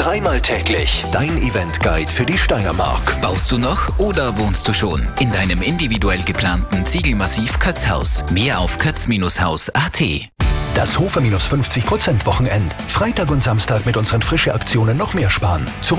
Dreimal täglich dein Event-Guide für die Steiermark. Baust du noch oder wohnst du schon in deinem individuell geplanten Ziegelmassiv Kötzhaus? Mehr auf kötz-haus.at. Das Hofer -50% Wochenend. Freitag und Samstag mit unseren Frische-Aktionen noch mehr sparen.